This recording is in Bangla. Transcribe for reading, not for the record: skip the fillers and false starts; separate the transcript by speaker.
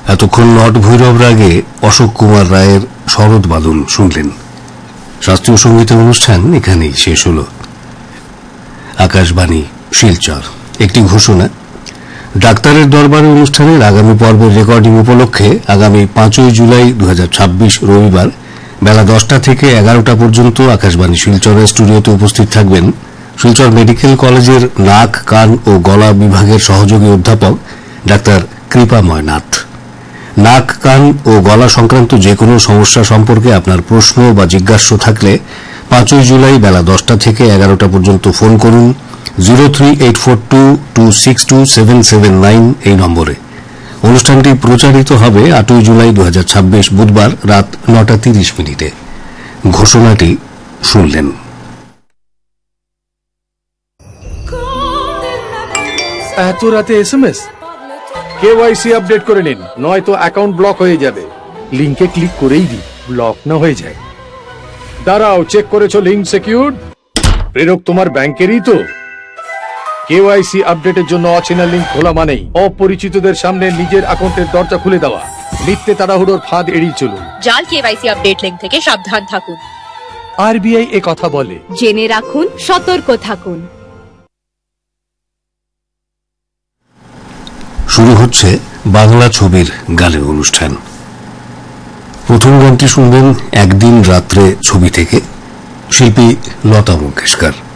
Speaker 1: এতক্ষণ নট ভৈরব রাগে অশোক কুমার রায়ের শরৎ বাদন শুনলেন। শাস্ত্রীয় সঙ্গীতের অনুষ্ঠান এখানেই শেষ হল। আকাশবাণী শিলচর। একটি ঘোষণা, ডাক্তারের দরবারে অনুষ্ঠানের আগামী পর্বের রেকর্ডিং উপলক্ষে আগামী 5 জুলাই 2026 রবিবার বেলা 10টা থেকে 11টা পর্যন্ত আকাশবাণী শিলচরের স্টুডিওতে উপস্থিত থাকবেন শিলচর মেডিকেল কলেজের নাক, কান ও গলা বিভাগের সহযোগী অধ্যাপক ডাক্তার কৃপাময় নাথ। নাক, কান ও গলা সংক্রান্ত যে কোনো সমস্যা সম্পর্কে আপনার প্রশ্ন বা জিজ্ঞাসা থাকলে 5 জুলাই বেলা 10টা থেকে 11টা পর্যন্ত ফোন করুন 038422627779 এই নম্বরে। অনুষ্ঠানটি প্রচারিত হবে 8 জুলাই 2026 বুধবার রাত 9:30। ঘোষণাটি শুনলেন।
Speaker 2: এত রাতে এসএমএস? কেওয়াইসি আপডেট করে নিন, নয়তো অ্যাকাউন্ট ব্লক হয়ে যাবে। লিংকে ক্লিক করেই দিন, ব্লক না হয়ে যায়। দাঁড়াও, চেক করেছো লিংক সিকিউরড? প্রেরক তোমার ব্যাংকেরই তো। কেওয়াইসি আপডেটের জন্য অচেনা লিংক খোলা মানেই অপরিচিতদের সামনে নিজের অ্যাকাউন্টের দরজা খুলে দেওয়া। মিথ্যে তাড়াহুড়োর ফাঁদ এড়িয়ে চলুন।
Speaker 3: জাল কেওয়াইসি আপডেট লিংক থেকে সাবধান থাকুন।
Speaker 2: আরবিআই এ কথা বলে।
Speaker 3: জেনে রাখুন, সতর্ক থাকুন।
Speaker 1: শুরু হচ্ছে বাংলা ছবির গানের অনুষ্ঠান। প্রথম গানটি শুনবেন একদিন রাত্রে ছবি থেকে, শিল্পী লতা মঙ্গেশকর।